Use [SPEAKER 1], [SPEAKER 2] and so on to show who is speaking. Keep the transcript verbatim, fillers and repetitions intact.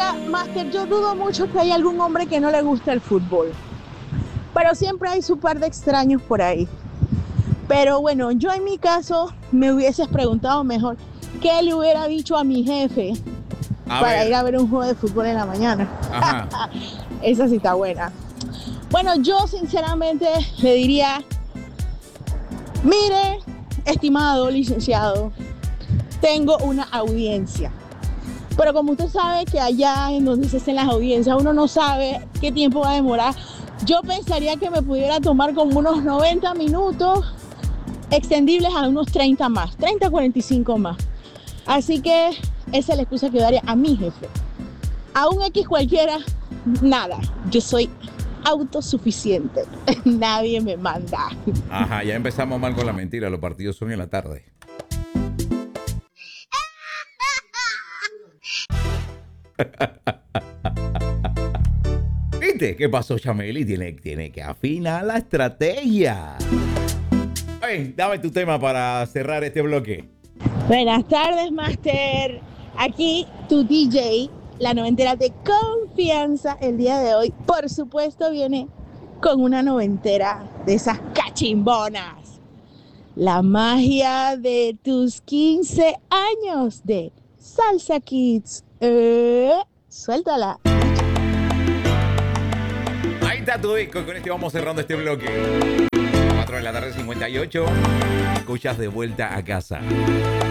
[SPEAKER 1] Mira, Master, yo dudo mucho que haya algún hombre que no le guste el fútbol, pero siempre hay su par de extraños por ahí. Pero bueno, yo en mi caso me hubieses preguntado mejor qué le hubiera dicho a mi jefe
[SPEAKER 2] A
[SPEAKER 1] para
[SPEAKER 2] ver.
[SPEAKER 1] ir a ver un juego de fútbol en la mañana.
[SPEAKER 2] Ajá.
[SPEAKER 1] Esa sí está buena. Bueno, yo sinceramente le diría, mire, estimado licenciado, tengo una audiencia. Pero como usted sabe que allá en donde se hacen las audiencias uno no sabe qué tiempo va a demorar, yo pensaría que me pudiera tomar como unos noventa minutos extendibles a unos treinta más, treinta, cuarenta y cinco más. Así que esa es la excusa que yo daría a mi jefe. A un X cualquiera, nada. Yo soy autosuficiente. Nadie me manda.
[SPEAKER 2] Ajá, ya empezamos mal con la mentira. Los partidos son en la tarde. ¿Viste qué pasó, Chameli? Tiene, tiene que afinar la estrategia. Hey, dame tu tema para cerrar este bloque.
[SPEAKER 1] Buenas tardes, Master. Aquí tu D J, la noventera de confianza. El día de hoy, por supuesto, viene con una noventera de esas cachimbonas. La magia de tus quince años de Salsa Kids. Eh, suéltala.
[SPEAKER 2] Ahí está tu disco. Con este vamos cerrando este bloque. cuatro de la tarde, cincuenta y ocho. Escuchas De Vuelta a Casa.